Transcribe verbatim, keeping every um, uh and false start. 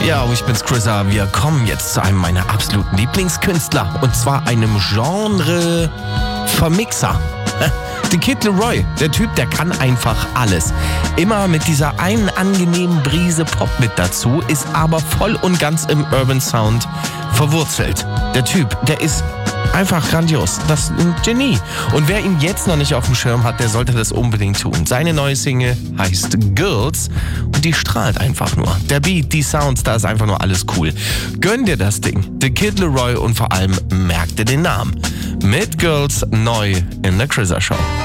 Ja, ich bin's, Chrissa. Wir kommen jetzt zu einem meiner absoluten Lieblingskünstler. Und zwar einem Genre-Vermixer. The Kid Laroi, der Typ, der kann einfach alles. Immer mit dieser einen angenehmen Brise Pop mit dazu, ist aber voll und ganz im Urban Sound verwurzelt. Der Typ, der ist einfach grandios. Das ist ein Genie. Und wer ihn jetzt noch nicht auf dem Schirm hat, der sollte das unbedingt tun. Seine neue Single heißt Girls und die strahlt einfach nur. Der Beat, die Sounds, da ist einfach nur alles cool. Gönn dir das Ding. The Kid Laroi und vor allem merk dir den Namen. Mit Girls neu in der Chrissa Show.